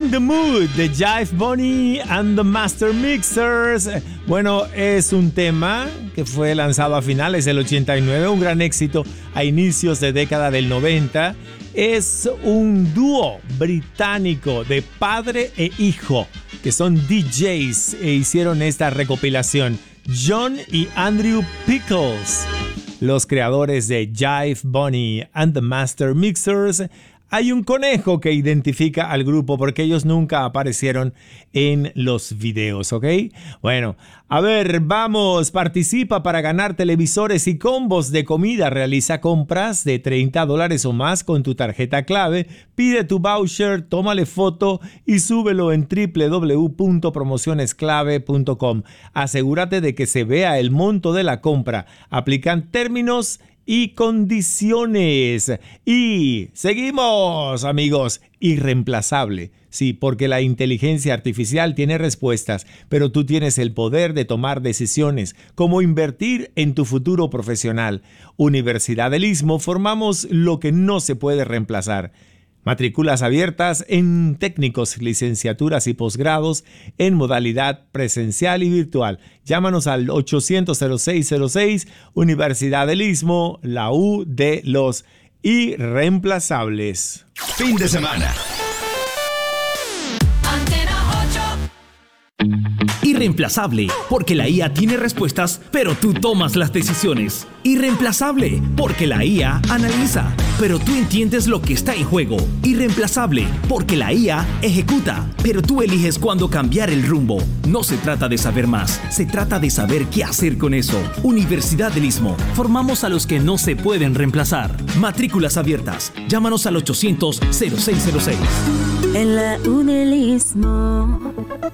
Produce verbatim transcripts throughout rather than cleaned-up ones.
In the Mood de Jive Bunny and the Master Mixers. Bueno, es un tema que fue lanzado a finales del ochenta y nueve, un gran éxito a inicios de década del noventa. Es un dúo británico de padre e hijo que son D Js e hicieron esta recopilación. John y Andrew Pickles, los creadores de Jive Bunny and the Master Mixers. Hay un conejo que identifica al grupo porque ellos nunca aparecieron en los videos, ¿ok? Bueno, a ver, vamos, participa para ganar televisores y combos de comida. Realiza compras de treinta dólares o más con tu tarjeta clave. Pide tu voucher, tómale foto y súbelo en doble u doble u doble u punto promociones clave punto com. Asegúrate de que se vea el monto de la compra. Aplican términos y condiciones. Y seguimos, amigos. Irreemplazable. Sí, porque la inteligencia artificial tiene respuestas, pero tú tienes el poder de tomar decisiones, como invertir en tu futuro profesional. Universidad del Istmo, formamos lo que no se puede reemplazar. Matrículas abiertas en técnicos, licenciaturas y posgrados en modalidad presencial y virtual. Llámanos al ochocientos cero seis cero seis, Universidad del Istmo, la U de los irreemplazables. Fin de semana. Irreemplazable, porque la I A tiene respuestas, pero tú tomas las decisiones. Irreemplazable, porque la I A analiza, pero tú entiendes lo que está en juego. Irreemplazable, porque la I A ejecuta, pero tú eliges cuándo cambiar el rumbo. No se trata de saber más, se trata de saber qué hacer con eso. Universidad del Istmo, formamos a los que no se pueden reemplazar. Matrículas abiertas, llámanos al ochocientos cero seis cero seis. En la U del Istmo.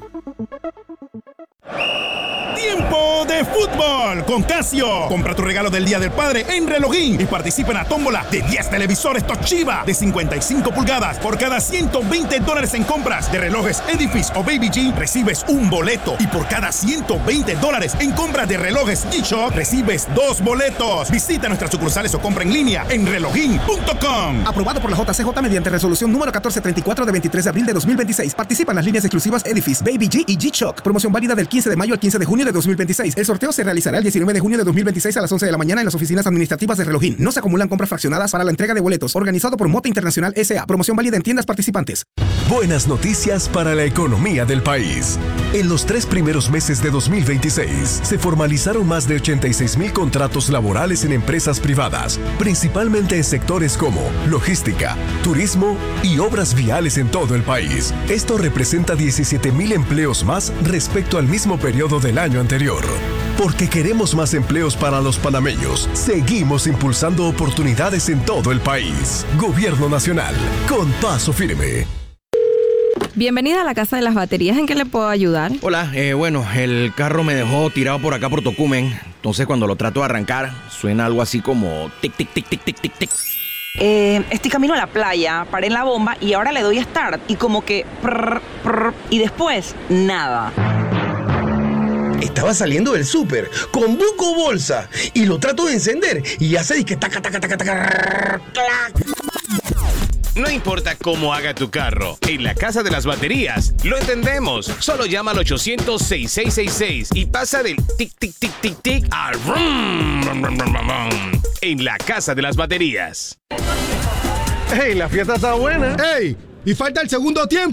¡Tiempo de fútbol con Casio! Compra tu regalo del Día del Padre en Relojín y participa en la tómbola de diez televisores Toshiba de cincuenta y cinco pulgadas. Por cada ciento veinte dólares en compras de relojes Edifice o Baby G, recibes un boleto. Y por cada ciento veinte dólares en compras de relojes G-Shock, recibes dos boletos. Visita nuestras sucursales o compra en línea en relojín punto com. Aprobado por la J C J mediante resolución número catorce treinta y cuatro de veintitrés de abril de dos mil veintiséis. Participa en las líneas exclusivas Edifice, Baby G y G-Shock. Promoción válida del quince de mayo al quince de junio de dos mil veintiséis. El sorteo se realizará el diecinueve de junio de dos mil veintiséis a las once de la mañana en las oficinas administrativas de Relojín. No se acumulan compras fraccionadas para la entrega de boletos. Organizado por Mota Internacional S A. Promoción válida en tiendas participantes. Buenas noticias para la economía del país. En los tres primeros meses de dos mil veintiséis se formalizaron más de ochenta y seis mil contratos laborales en empresas privadas, principalmente en sectores como logística, turismo y obras viales en todo el país. Esto representa diecisiete mil empleos más respecto al mismo periodo del año anterior. Porque queremos más empleos para los panameños, seguimos impulsando oportunidades en todo el país. Gobierno Nacional, con paso firme. Bienvenida a la Casa de las Baterías. ¿En qué le puedo ayudar? Hola, eh, bueno, el carro me dejó tirado por acá por Tocumen. Entonces cuando lo trato de arrancar, suena algo así como tic, tic, tic, tic, tic, tic, tic. Eh, estoy camino a la playa, paré en la bomba y ahora le doy start y como que prr, prr, y después nada. Estaba saliendo del súper con buco bolsa y lo trato de encender y hace que taca taca taca taca clac. No importa cómo haga tu carro, en la Casa de las Baterías lo entendemos. Solo llama al ochocientos seis seis seis seis y pasa del tic tic tic tic tic al rum, rum, rum, rum, rum, en la Casa de las Baterías. ¡Hey! La fiesta está buena. ¡Hey! Y falta el segundo tiempo.